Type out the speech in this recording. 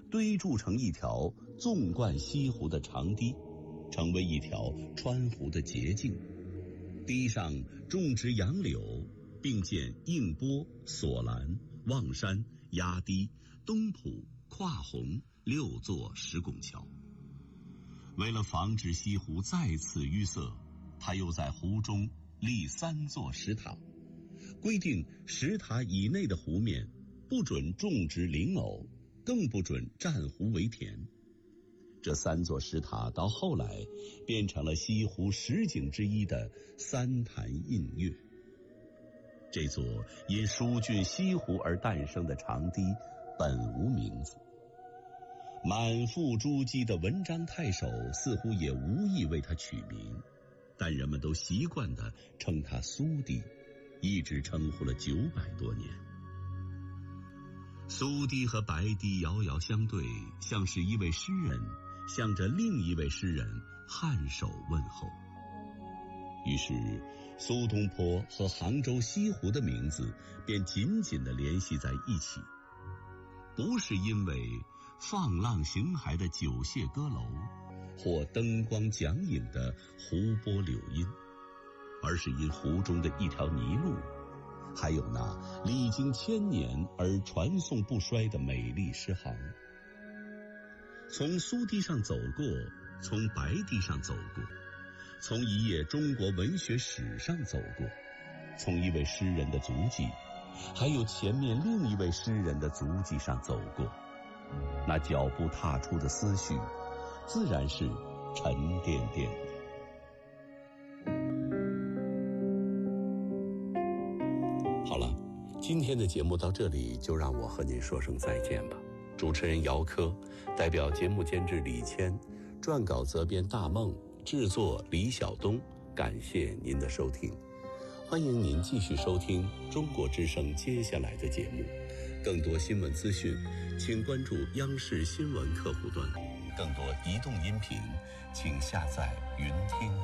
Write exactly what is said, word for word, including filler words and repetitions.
堆筑成一条纵贯西湖的长堤，成为一条穿湖的捷径。堤上种植杨柳，并建映波、索兰、望山、压堤、东浦、跨洪六座石拱桥。为了防止西湖再次淤塞，他又在湖中立三座石塔，规定石塔以内的湖面不准种植灵藕，更不准占湖为田。这三座石塔到后来变成了西湖十景之一的三潭印月。这座因疏浚西湖而诞生的长堤本无名字，满腹珠玑的文章太守似乎也无意为它取名，但人们都习惯地称它苏堤，一直称呼了九百多年。苏堤和白堤遥遥相对，像是一位诗人向着另一位诗人颔首问候。于是苏东坡和杭州西湖的名字便紧紧地联系在一起，不是因为放浪形骸的九榭歌楼或灯光讲影的湖波柳荫，而是因湖中的一条泥路，还有那历经千年而传颂不衰的美丽诗行。从苏堤上走过，从白堤上走过，从一页中国文学史上走过，从一位诗人的足迹，还有前面另一位诗人的足迹上走过，那脚步踏出的思绪自然是沉甸甸的。好了，今天的节目到这里就让我和您说声再见吧。主持人姚科，代表节目监制李谦，撰稿责编大梦，制作李晓东，感谢您的收听。欢迎您继续收听中国之声接下来的节目。更多新闻资讯请关注央视新闻客户端，更多移动音频请下载云听